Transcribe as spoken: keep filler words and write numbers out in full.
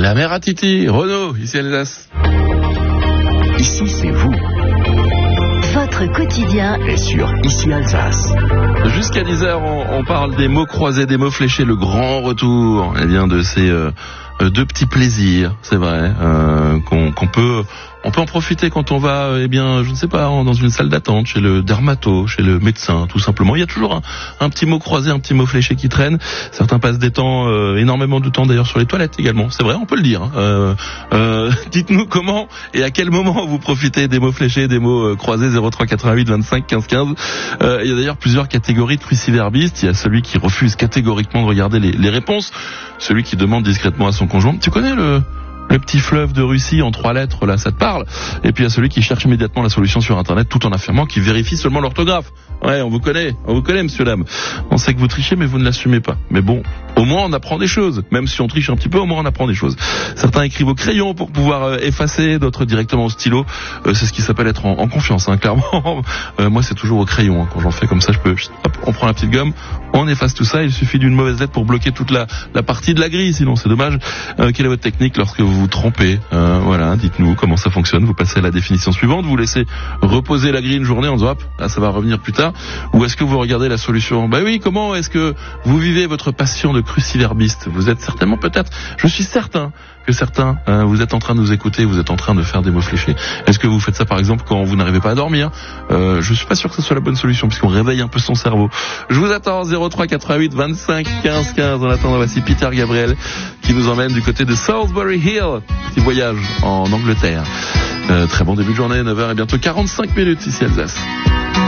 La mère à Titi, Renaud, ici Alsace. Ici, c'est vous. Votre quotidien est sur Ici Alsace. Jusqu'à dix heures, on, on parle des mots croisés, des mots fléchés, le grand retour eh bien, de ces euh, deux petits plaisirs, c'est vrai, euh, qu'on, qu'on peut... On peut en profiter quand on va, eh bien, je ne sais pas, dans une salle d'attente, chez le dermato, chez le médecin, tout simplement. Il y a toujours un, un petit mot croisé, un petit mot fléché qui traîne. Certains passent des temps, euh, énormément de temps d'ailleurs sur les toilettes également. C'est vrai, on peut le dire. Hein. Euh, euh, dites-nous comment et à quel moment vous profitez des mots fléchés, des mots euh, croisés. Zéro trois quatre-vingt-huit vingt-cinq quinze quinze. Euh, il y a d'ailleurs plusieurs catégories de cruciverbistes. Il y a celui qui refuse catégoriquement de regarder les, les réponses, celui qui demande discrètement à son conjoint. Tu connais le... Le petit fleuve de Russie en trois lettres, là, ça te parle. Et puis il y a celui qui cherche immédiatement la solution sur Internet tout en affirmant qu'il vérifie seulement l'orthographe. Ouais, on vous connaît, on vous connaît, monsieur, dame. On sait que vous trichez, mais vous ne l'assumez pas. Mais bon, au moins on apprend des choses. Même si on triche un petit peu, au moins on apprend des choses. Certains écrivent au crayon pour pouvoir euh, effacer, d'autres directement au stylo. Euh, c'est ce qui s'appelle être en, en confiance, hein, clairement. Euh, moi, c'est toujours au crayon. Hein. Quand j'en fais comme ça, je peux... Hop, on prend la petite gomme, on efface tout ça. Il suffit d'une mauvaise lettre pour bloquer toute la, la partie de la grille. Sinon, c'est dommage. Euh, quelle est votre technique lorsque vous vous trompez? euh, Voilà, dites-nous comment ça fonctionne. Vous passez à la définition suivante. Vous laissez reposer la grille une journée en disant, hop, là, ça va revenir plus tard. Ou est-ce que vous regardez la solution? Bah oui, comment est-ce que vous vivez votre passion de cruciverbiste? Vous êtes certainement, peut-être, je suis certain que certains, euh, vous êtes en train de nous écouter, vous êtes en train de faire des mots fléchés. Est-ce que vous faites ça par exemple quand vous n'arrivez pas à dormir? euh, Je suis pas sûr que ce soit la bonne solution puisqu'on réveille un peu son cerveau. Je vous attends zéro trois quatre-vingt-huit vingt-cinq quinze quinze. En attendant, voici Peter Gabriel qui nous emmène du côté de Salisbury Hill. Petit voyage en Angleterre. Euh, très bon début de journée, neuf heures et bientôt quarante-cinq minutes ici Alsace.